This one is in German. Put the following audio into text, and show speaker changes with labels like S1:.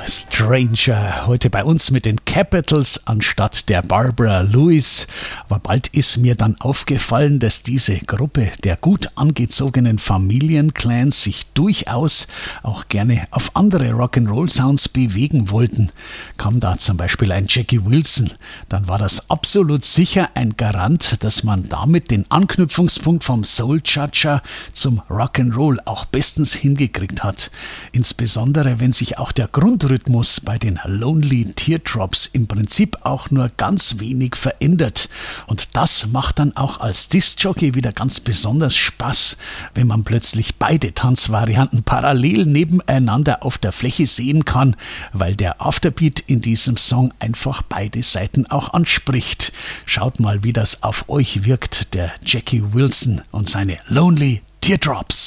S1: Stranger. Heute bei uns mit den Capitals anstatt der Barbara Lewis. Aber bald ist mir dann aufgefallen, dass diese Gruppe der gut angezogenen Familienclans sich durchaus auch gerne auf andere Rock'n'Roll-Sounds bewegen wollten. Kam da zum Beispiel ein Jackie Wilson, dann war das absolut sicher ein Garant, dass man damit den Anknüpfungspunkt vom Soul-Cha-Cha zum Rock'n'Roll auch bestens hingekriegt hat. Insbesondere, wenn sich auch der Grundrhythmus bei den Lonely Teardrops im Prinzip auch nur ganz wenig verändert. Und das macht dann auch als Diskjockey wieder ganz besonders Spaß, wenn man plötzlich beide Tanzvarianten parallel nebeneinander auf der Fläche sehen kann, weil der Afterbeat in diesem Song einfach beide Seiten auch anspricht. Schaut mal, wie das auf euch wirkt, der Jackie Wilson und seine Lonely Teardrops.